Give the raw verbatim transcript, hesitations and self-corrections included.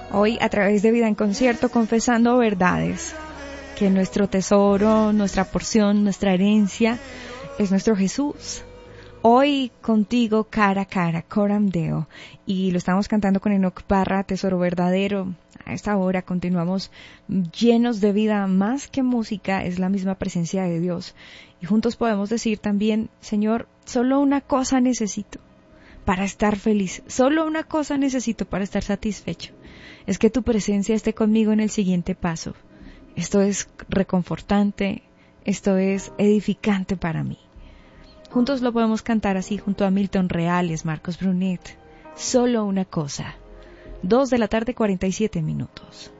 Hoy a través de Vida en Concierto confesando verdades, que nuestro tesoro, nuestra porción, nuestra herencia es nuestro Jesús. Hoy contigo cara a cara, coram Deo, y lo estamos cantando con Enoch Parra, Tesoro Verdadero. A esta hora continuamos llenos de vida, más que música, es la misma presencia de Dios. Y juntos podemos decir también, Señor, solo una cosa necesito para estar feliz, solo una cosa necesito para estar satisfecho, es que tu presencia esté conmigo en el siguiente paso. Esto es reconfortante, esto es edificante para mí. Juntos lo podemos cantar así junto a Milton Reales, Marcos Brunet. Solo una cosa. Dos de la tarde, cuarenta y siete minutos.